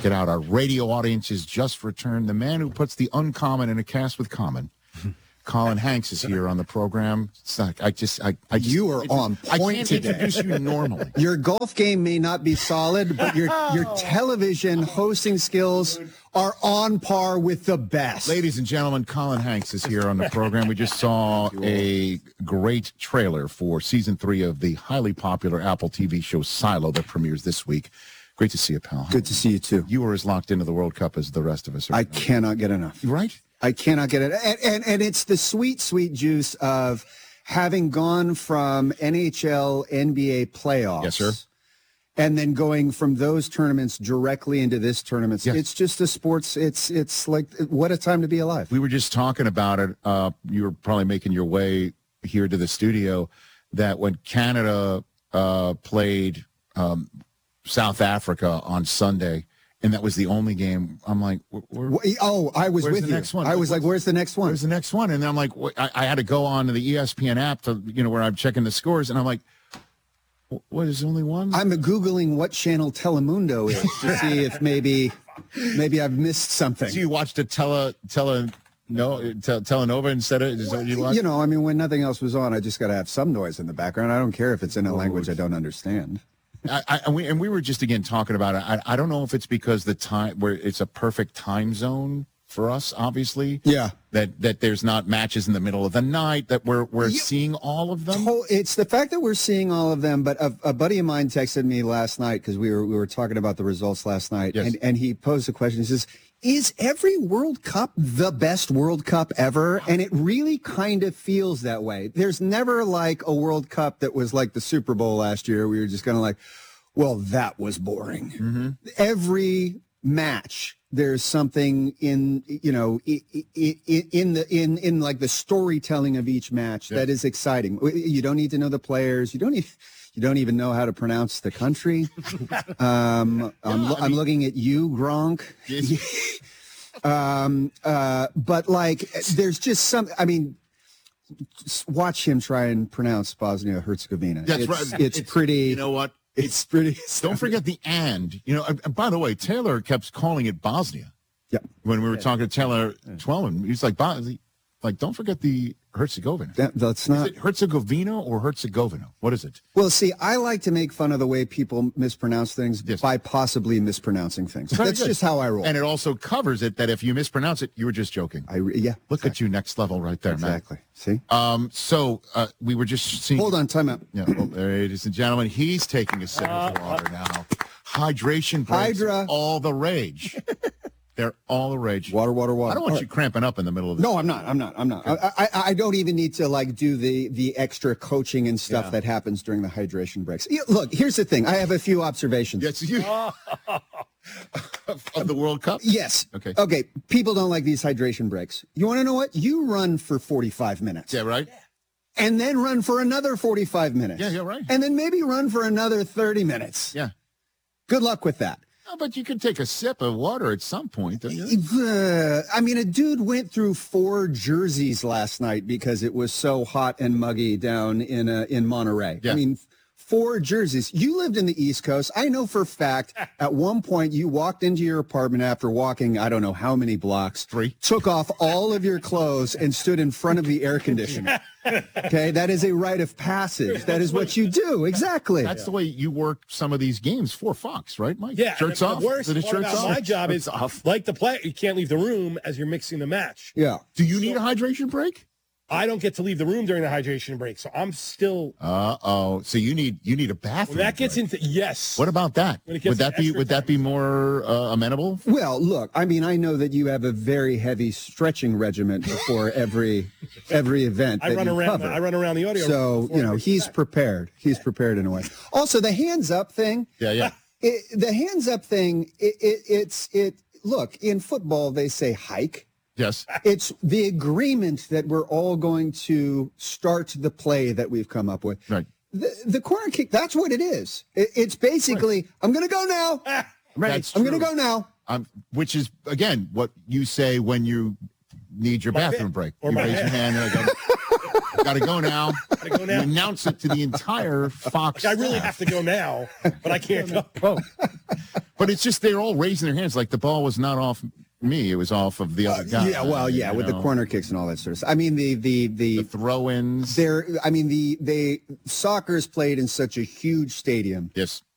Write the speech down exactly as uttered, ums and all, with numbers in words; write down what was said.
it out. Our radio audience has just returned. The man who puts the uncommon in a cast with common. Colin Hanks is here on the program. It's like, I just, I, I just, you are on point I can't today. introduce you normally. Your golf game may not be solid, but your your television hosting skills are on par with the best. Ladies and gentlemen, Colin Hanks is here on the program. We just saw a great trailer for season three of the highly popular Apple T V show Silo that premieres this week. Great to see you, pal. Good to see you, too. You are as locked into the World Cup as the rest of us are. I cannot get enough. Right? I cannot get it. And, and, and it's the sweet, sweet juice of having gone from N H L, N B A playoffs. Yes, sir. And then going from those tournaments directly into this tournament. Yes. It's just a sports. It's it's like, what a time to be alive. We were just talking about it. Uh, you were probably making your way here to the studio that when Canada uh, played um, South Africa on Sunday, and that was the only game. I'm like, where, where, oh, I was where's with the you. next one? I was like, where's the next one? Where's the next one? And then I'm like, I, I had to go on to the E S P N app to, you know, where I'm checking the scores, and I'm like, what is only one? I'm Googling what channel Telemundo is to see if maybe maybe I've missed something. So you watched a tele, tele, no, te, telenova instead of, is that what you watched? You know, I mean, when nothing else was on, I just got to have some noise in the background. I don't care if it's in a language I don't understand. I, I, and, we, and we were just, again, talking about it. I, I don't know if it's because the time where it's a perfect time zone for us, obviously. Yeah. That that there's not matches in the middle of the night, that we're we're Yeah. seeing all of them. It's the fact that we're seeing all of them. But a, a buddy of mine texted me last night because we were we were talking about the results last night, Yes. and and he posed a question. He says, "Is every World Cup the best World Cup ever?" And it really kind of feels that way. There's never like a World Cup that was like the Super Bowl last year. We were just kind of like, well, that was boring. Mm-hmm. Every match, there's something in, you know, in, in the in in like the storytelling of each match Yeah. that is exciting. You don't need to know the players. You don't need. You don't even know how to pronounce the country. Um, I'm, Yeah, lo- I I'm mean- looking at you, Gronk. Yes. um, uh, but like, there's just some. I mean, just watch him try and pronounce Bosnia Herzegovina. That's it's, right. It's, pretty. You know what? It's pretty. Don't forget the and. You know, and and by the way, Taylor kept calling it Bosnia. Yeah. When we were talking to Taylor Twellman, he's like, Bosnia. Like, don't forget the Herzegovina. That, that's Is not. it Herzegovina or Herzegovina? What is it? Well, see, I like to make fun of the way people mispronounce things Yes. by possibly mispronouncing things. Very That's good. just how I roll. And it also covers it that if you mispronounce it, you were just joking. I re- yeah. Look at you, next level right there, Exactly. See. Matt. Um, so uh, we were just seeing. Hold on. Time out. Yeah, well, ladies and gentlemen, he's taking a sip of water now. Hydration breaks Hydra. are all the rage. They're all the rage. Water, water, water. I don't want All you right. cramping up in the middle of this. No, I'm not. I'm not. I'm not. I, I, I don't even need to like do the the extra coaching and stuff Yeah. that happens during the hydration breaks. Yeah, look, here's the thing. I have a few observations. Yes, you. of the World Cup? Yes. Okay. Okay. People don't like these hydration breaks. You want to know what? You run for forty-five minutes. Yeah, right? And then run for another forty-five minutes. Yeah, yeah, right. And then maybe run for another thirty minutes. Yeah. Good luck with that. Oh, but you can take a sip of water at some point, don't you? Uh, I mean, a dude went through four jerseys last night because it was so hot and muggy down in uh, in Monterey. Yeah. I mean, four jerseys. You lived in the East Coast. I know for a fact at one point you walked into your apartment after walking, I don't know how many blocks. Three. Took off all of your clothes and stood in front of the air conditioner. Okay, that is a rite of passage. That is what you do. Exactly. That's the way you work some of these games for Fox, right, Mike? Yeah, Shirts and off? the worst Are the part shirts about off? my job is, Shirts off. like the player, you can't leave the room as you're mixing the match. Yeah. Do you need a hydration break? I don't get to leave the room during the hydration break, so I'm still. Uh-oh. So you need you need a bathroom When that gets break. into yes. What about that? When it gets Would that to be extra would that be time. more uh, amenable? Well, look, I mean, I know that you have a very heavy stretching regimen before every every event I that run you around. cover. I run around the audio. So, room before you know, I make he's that. prepared. He's prepared in a way. Also, the hands up thing, Yeah, yeah. it, the hands up thing, it, it, it's, it, look, in football, they say hike. Yes. It's the agreement that we're all going to start the play that we've come up with. Right. The, the corner kick, that's what it is. It, it's basically, I'm going to go now. That's I'm going to true. go now. Um, which is, again, what you say when you need your My bathroom hand. break. Or you my raise your hand and I go, got to go now. Gotta go now. You announce it to the entire Fox I really staff. have to go now, but I can't go. But it's just they're all raising their hands like the ball was not off me; it was off of the other Uh, guy. yeah, well, yeah, you with know? the corner kicks and all that sort of stuff. I mean, the the the, the throw-ins. they're. I mean, the they soccer is played in such a huge stadium. Yes.